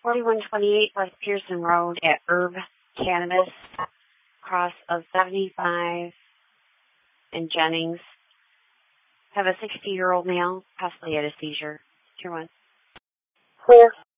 4128 West Pearson Road at Herb Cannabis, cross of 75 and Jennings. Have a 60-year-old male, possibly had a seizure. Tier 1. Clear.